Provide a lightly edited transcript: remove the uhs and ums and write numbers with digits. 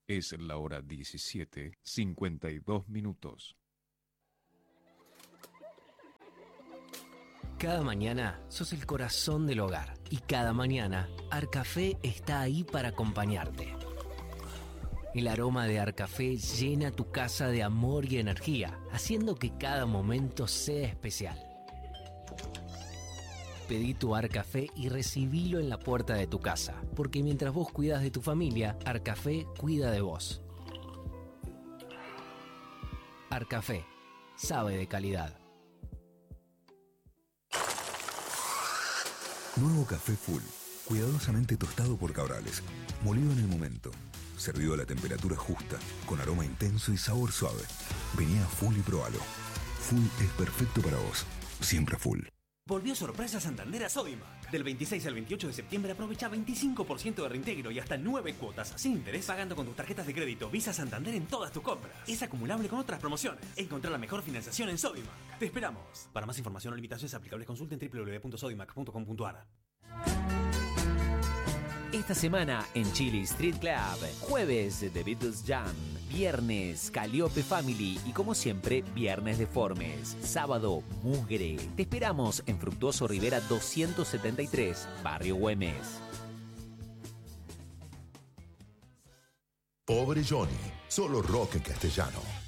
Es la hora 17:52. Cada mañana sos el corazón del hogar y cada mañana Arcafé está ahí para acompañarte. El aroma de Arcafé llena tu casa de amor y energía, haciendo que cada momento sea especial. Pedí tu Arcafé y recibilo en la puerta de tu casa, porque mientras vos cuidas de tu familia, Arcafé cuida de vos. Arcafé, sabe de calidad. Nuevo café Full, cuidadosamente tostado por Cabrales, molido en el momento, servido a la temperatura justa, con aroma intenso y sabor suave. Vení a Full y probalo. Full es perfecto para vos, siempre Full. Volvió sorpresa Santander a Sodimac. Del 26 al 28 de septiembre aprovecha 25% de reintegro y hasta 9 cuotas sin interés pagando con tus tarjetas de crédito Visa Santander en todas tus compras. Es acumulable con otras promociones. Encontrá la mejor financiación en Sodimac. Te esperamos. Para más información o limitaciones aplicables consulten www.sodimac.com.ar. Esta semana en Chili Street Club, jueves The Beatles Jam, viernes Calliope Family y como siempre, viernes Deformes, sábado Mugre. Te esperamos en Fructuoso Rivera 273, Barrio Güemes. Pobre Johnny, solo rock en castellano.